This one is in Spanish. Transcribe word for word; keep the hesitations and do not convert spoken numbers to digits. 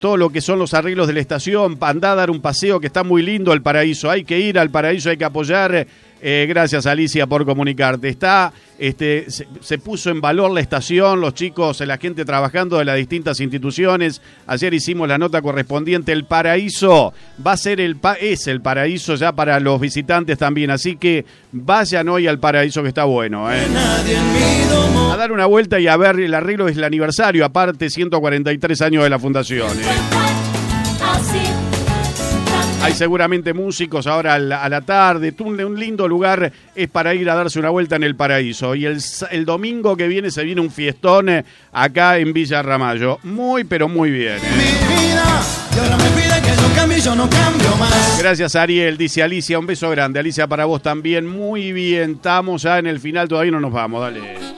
todo lo que son los arreglos de la estación, andá a dar un paseo que está muy lindo el Paraíso, hay que ir al Paraíso, hay que apoyar. Eh, gracias, Alicia, por comunicarte. Está, este, se, se puso en valor la estación, los chicos, la gente trabajando de las distintas instituciones. Ayer hicimos la nota correspondiente. El Paraíso va a ser el, es el Paraíso ya para los visitantes también. Así que vayan hoy al Paraíso, que está bueno, ¿eh? A dar una vuelta y a ver el arreglo, es el aniversario, aparte ciento cuarenta y tres años de la fundación, ¿eh? Hay seguramente músicos ahora a la, a la tarde. Un, un lindo lugar es para ir a darse una vuelta en el Paraíso. Y el, el domingo que viene se viene un fiestón acá en Villa Ramallo. Muy, pero muy bien, ¿eh? Mi vida, y ahora me pide que yo cambie, yo no cambio más. Gracias, Ariel, dice Alicia. Un beso grande. Alicia, para vos también. Muy bien, estamos ya en el final. Todavía no nos vamos, dale.